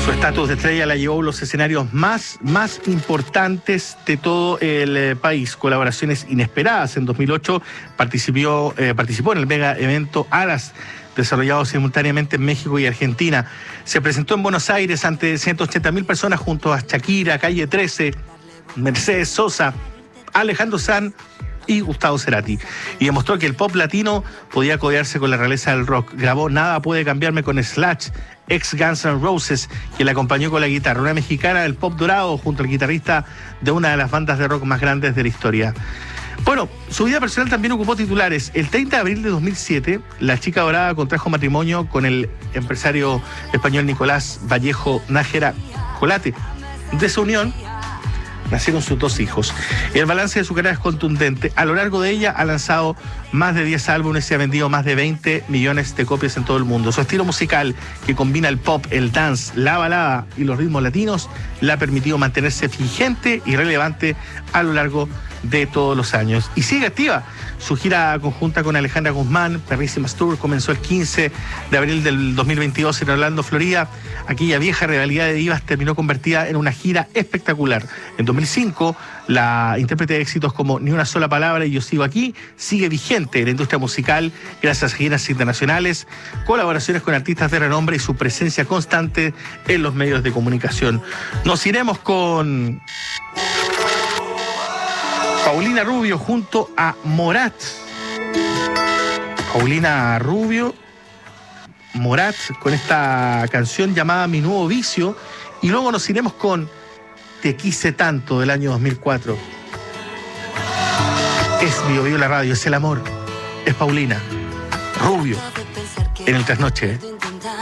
Su estatus de estrella la llevó a los escenarios más importantes de todo el país. Colaboraciones inesperadas. En 2008 participó en el mega evento Alas, desarrollado simultáneamente en México y Argentina. Se presentó en Buenos Aires ante 180.000 personas junto a Shakira, Calle 13, Mercedes Sosa, Alejandro Sanz y Gustavo Cerati, y demostró que el pop latino podía codearse con la realeza del rock. Grabó Nada puede cambiarme con Slash, ex Guns N' Roses, que la acompañó con la guitarra, una mexicana del pop dorado junto al guitarrista de una de las bandas de rock más grandes de la historia. Bueno, su vida personal también ocupó titulares. El 30 de abril de 2007, la chica dorada contrajo matrimonio con el empresario español Nicolás Vallejo Nájera Colate. De su unión nacieron sus 2 hijos. El balance de su carrera es contundente. A lo largo de ella ha lanzado más de 10 álbumes y ha vendido más de 20 millones de copias en todo el mundo. Su estilo musical, que combina el pop, el dance, la balada y los ritmos latinos, le ha permitido mantenerse vigente y relevante a lo largo de todos los años. Y sigue activa. Su gira conjunta con Alejandra Guzmán, Perrísimas Tour, comenzó el 15 de abril del 2022 en Orlando, Florida. Aquella vieja rivalidad de divas terminó convertida en una gira espectacular. En 2005, la intérprete de éxitos como Ni una sola palabra y Yo sigo aquí sigue vigente en la industria musical gracias a giras internacionales, colaboraciones con artistas de renombre y su presencia constante en los medios de comunicación. Nos iremos con Paulina Rubio junto a Morat. Paulina Rubio, Morat, con esta canción llamada Mi Nuevo Vicio. Y luego nos iremos con Te Quise Tanto, del año 2004. Es Bio Bio la radio, es el amor. Es Paulina Rubio en el Trasnoche.